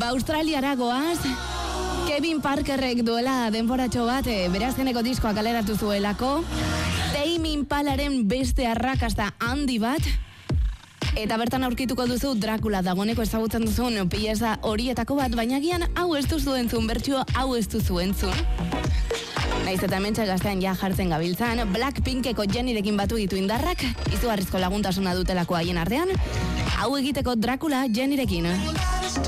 Australiara goaz. Kevin Parkerrek duela denboratxo bat bere azkeneko diskoa kaleratu zuelako. Tame Impalaren beste arrakasta handi bat. Eta bertan aurkituko duzu Dracula, dagoeneko ezagutzen duzun pieza horietako bat, baina gian hau ez duzu entzun, bertsio hau ez duzu entzun. Naiz eta hementxe gaztean ja jartzen gabiltzan, Blackpinkeko Jennyrekin batu ditu indarrak, izugarrizko laguntasuna dutelako haien artean, hau egiteko Dracula Jennyrekin.